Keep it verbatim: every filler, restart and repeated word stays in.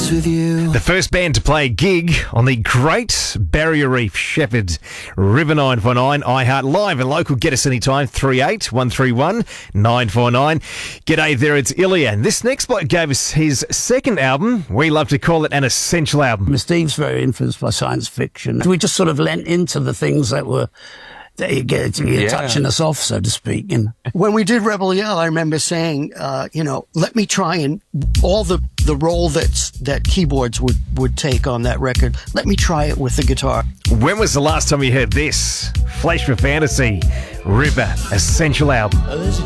this with you. The first band to play a gig on the Great Barrier Reef Shepherd River nine four nine iHeart Live and local. Get us anytime, three eight one three one nine four nine. G'day there, it's Ilya. And this next bloke gave us his second album. We love to call it an essential album. Steve's very influenced by science fiction. We just sort of lent into the things that were that you get, you're Yeah. touching us off, so to speak. You know? When we did Rebel Yell, I remember saying, uh, you know, let me try and all the, the role that's, that keyboards would, would take on that record, let me try it with the guitar. When was the last time you heard this? Flash for Fantasy, River, essential album.